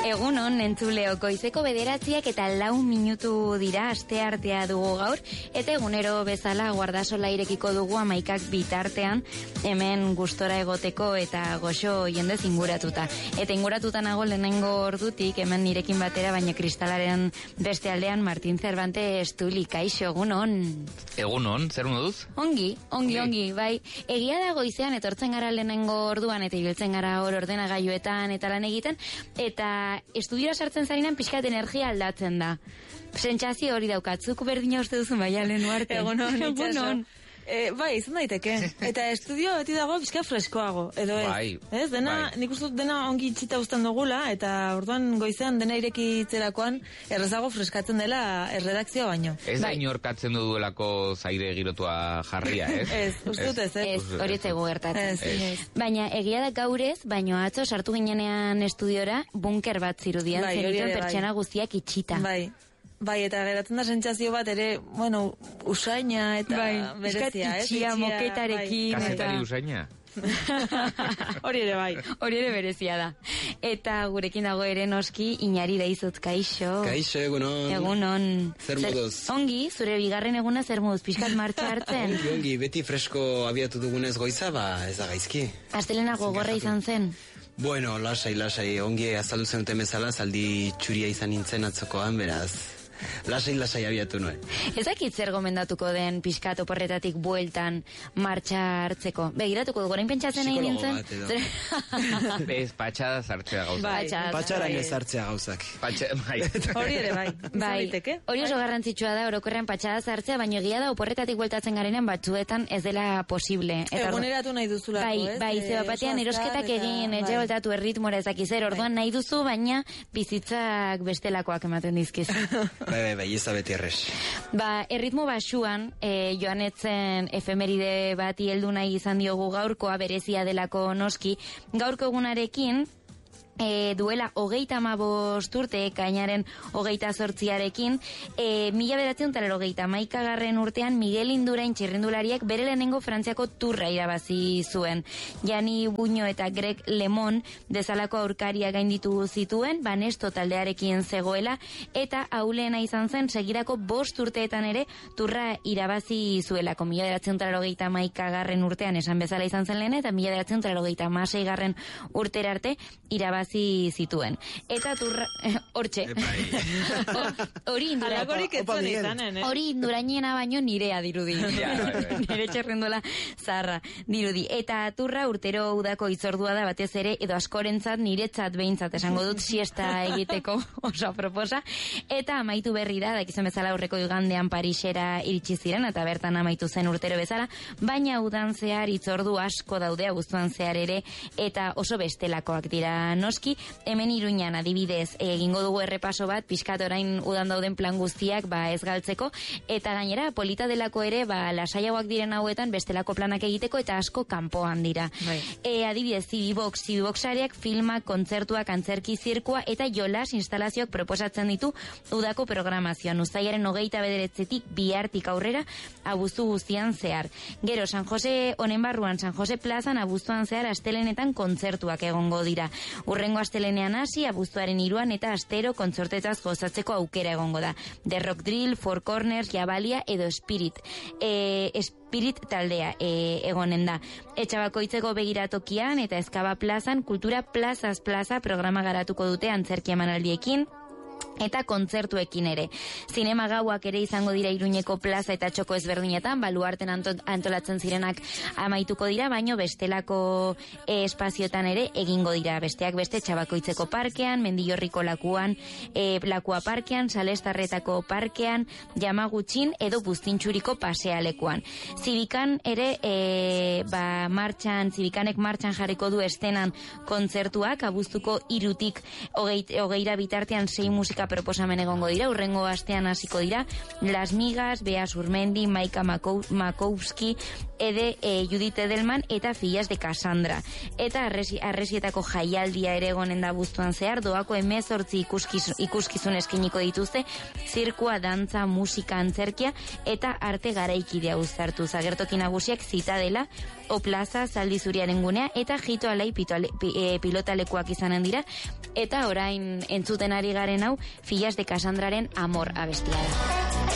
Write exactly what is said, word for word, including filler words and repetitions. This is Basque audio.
Egun on, entzuleok, goizeko bederatziak eta lau minutu dira, aste artea dugu gaur, eta egunero bezala guardasola irekiko dugu amaikak bitartean, hemen gustora egoteko eta goxo jendez inguratuta. Eta inguratuta nago lehenengo ordutik, hemen nirekin batera, baina kristalaren beste aldean, Martin Cervantes Tuli, kaixo, egun on. Egun on, zer moduz? Ongi, ongi, ongi, bai. Egia da goizean, etortzen gara lehenengo orduan, eta ibiltzen gara hor ordenagailuetan eta lan egiten, eta estudiora sartzen zarinan pixkat energia aldatzen da. Sentsazio hori daukatzuk berdina uste duzu baina lehen uarte. Egun on, itxaso. E, bai, izan daiteke. Eta estudio beti dago bizka freskoago, edo ez. Bai, ez, dena, bai. Nik uste dut dena ongi itxita uzten dugula, eta orduan goizean dena irekitzerakoan errezago freskatzen dela erredakzioa baino. Ez da bai. inorkatzen duduelako zaire girotua jarria, ez? Ez, uste dut ez, ez. Ez, hori zego gertatzen. Ez, ez. Baina egia da gaurez, baino atzo sartu ginenean estudiora bunker bat zirudien, Bai, hori zenituen ere, pertsiana bai. guztiak itxita. Bai. Bai, eta geratzen da sentsazio bat ere, bueno, usaina eta bai, berezia, ez? itxia, moketarekin. Bai. Kazetari usaina. Hori ere bai. Hori ere berezia da. Eta gurekin dago ere noski, Iñari Daizotz, kaixo. Kaixo, egunon. Egunon. Zer moduz? Ongi, zure bigarren eguna zer moduz, pixkat martxa hartzen. Ongi, ongi, beti fresko abiatu dugunez goiza, ba, ez da gaizki. Astelena gogorra izan zen. Bueno, lasai, lasai, ongi azaldu zenuten bezala, zaldi txuria izan nintzen atzokoan, beraz, lasai, lasai abiatu nuen. Ezakit zer gomendatuko den pixkat oporretatik bueltan martxa hartzeko. Begiratuko dugu, orain pentsatzen egin Psikologo nintzen. bat edo. Ez, patxada zartzea gauza. Bai. Patxaran ez hartzea gauzak. Patxa, bai. Hori ere bai. Izan Bai, daiteke. hori oso garrantzitsua da orokorrean patxada zartzea, baina egia da oporretatik bueltatzen garenean batzuetan ez dela posible. Eta ordu- Eguneratu nahi duzulako, Bai, ez? bai, Eh, ze batean oso erosketak azkar eta- egin, etxe bai. voltatu erritmora ezaki zer, orduan nahi duzu, baina bizitzak bestelakoak ematen dizkizu. Bai, bai, bai, ez da beti errez. Ba, erritmo basuan, e, joan etzen efemeride bati heldu nahi izan diogu gaurkoa, berezia delako noski, gaurko egunarekin, E, duela hogeita hamabost urte, kainaren hogeita zortziarekin, e, mila bederatziehun eta laurogeita hamaikagarren urtean Miguel Indurain txirrindulariak bere lehenengo Frantziako turra irabazi zuen. Jani Buño eta Greg LeMond bezalako aurkaria gainditu zituen, Banesto taldearekin zegoela, eta aulena izan zen segidako bost urteetan ere turra irabazi zuelako. Mila bederatziehun eta laurogeita hamaikagarren urtean esan bezala izan zen lehen, eta mila bederatziehun eta laurogeita hamaseigarren urtera arte irabazi zituen. Eta turra... Hortxe. Hori indurako. Alakorik ez zuen izanen, eh? Hori indurainena baino nirea dirudi. Ja, bai, bai. Nire txerrendola zarra dirudi. Eta turra urtero udako itzordua da batez ere, edo askorentzat niretzat behintzat esango dut siesta egiteko oso proposa. Eta amaitu berri da, dakizan bezala aurreko igandean Parisera iritsi ziren, eta bertan amaitu zen urtero bezala, baina udan zehar itzordu asko daude, abuztuan zehar ere, eta oso bestelakoak dira noski. Hemen Iruñan adibidez egingo dugu errepaso bat, pixkat orain udan dauden plan guztiak ba ez galtzeko, eta gainera polita delako ere ba lasaiagoak diren hauetan bestelako planak egiteko eta asko kanpoan dira. Bai. E, adibidez, Zibibox, Zibiboxariak filmak, kontzertuak, antzerki zirkua eta jolas instalazioak proposatzen ditu udako programazioan. Uztailaren hogeita bederatzitik bihartik aurrera abuztu guztian zehar. Gero, San Jose honen barruan, San Jose plazan abuztuan zehar astelenetan kontzertuak egongo dira. Urrengo astelenean hasi, abuztuaren hiruan eta astero kontzertetaz gozatzeko aukera egongo da. The Rock Drill, Four Corners, Jabalia edo Spirit. E, Spirit taldea e, egonen da. Etxabakoitzeko begiratokian eta Ezkaba plazan, Kultura Plazaz Plaza programa garatuko dute antzerki emanaldiekin eta kontzertuekin ere. Zinema gauak ere izango dira Iruñeko plaza eta txoko ezberdinetan, baluarten antolatzen zirenak amaituko dira, baino bestelako e, espazioetan ere egingo dira. Besteak beste Txabakoitzeko parkean, Mendillorriko lakuan, e, lakua parkean, Salestarretako parkean, Yamagutxin edo Buztintxuriko pasealekuan. Zibikan ere, e, ba, martxan, Zibikanek martxan jarriko du estenan kontzertuak, abuztuko irutik hogeira bitartean sei musika proposamen egongo dira, urrengo astean hasiko dira, Las Migas, Bea Surmendi, Maika Makowski, Ede e, Judith Edelman eta Fillas de Cassandra. Eta arresi, arresietako jaialdia ere egonen da buztuan zehar, doako emezortzi ikuskizun, ikuskizun eskiniko dituzte, zirkua, dantza, musika, antzerkia eta arte garaikidea uztartu. Zagertoki nagusiak Zitadela O Plaza, Zaldi Zuriaren gunea, eta Jito Alai pitoale, pi, e, pilotalekuak izanen dira, eta orain entzuten ari garen hau, Fillas de Casandraren Amor abestia da.